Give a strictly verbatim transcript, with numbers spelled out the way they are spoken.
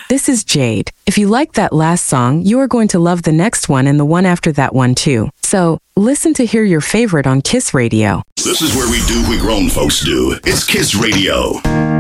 This is Jade. If you like that last song, you are going to love the next one and the one after that one too. So, listen to hear your favorite on Kiss Radio. This is where we do what grown folks do. It's Kiss Radio.